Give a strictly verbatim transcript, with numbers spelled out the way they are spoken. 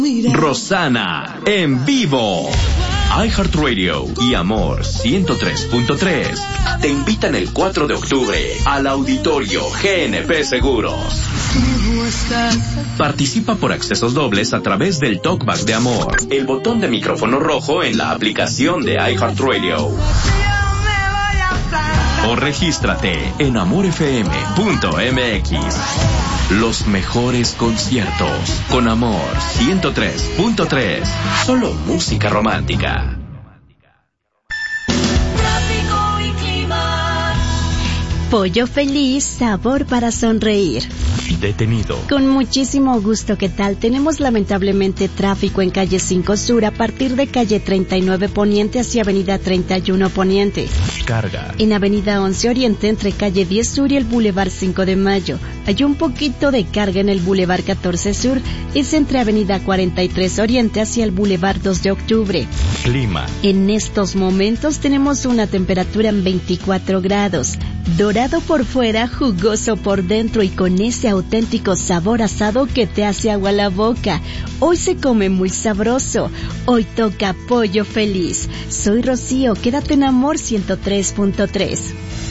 Rosana en vivo. iHeartRadio y Amor ciento tres punto tres te invitan el cuatro de octubre al Auditorio G N P Seguros. Participa por accesos dobles a través del Talkback de Amor, el botón de micrófono rojo en la aplicación de iHeartRadio. O regístrate en amor f m punto m x. Los mejores conciertos con Amor ciento tres punto tres. Solo música romántica. Pollo Feliz, sabor para sonreír. Detenido. Con muchísimo gusto, ¿qué tal? Tenemos lamentablemente tráfico en calle cinco Sur a partir de calle treinta y nueve Poniente hacia avenida treinta y uno Poniente. Carga. En avenida once Oriente entre calle diez Sur y el Boulevard cinco de Mayo. Hay un poquito de carga en el Boulevard catorce Sur. Es entre avenida cuarenta y tres Oriente hacia el Boulevard dos de Octubre. Clima. En estos momentos tenemos una temperatura en veinticuatro grados. Dorado por fuera, jugoso por dentro y con ese auténtico sabor asado que te hace agua la boca. Hoy se come muy sabroso. Hoy toca Pollo Feliz. Soy Rocío, quédate en Amor ciento tres punto tres.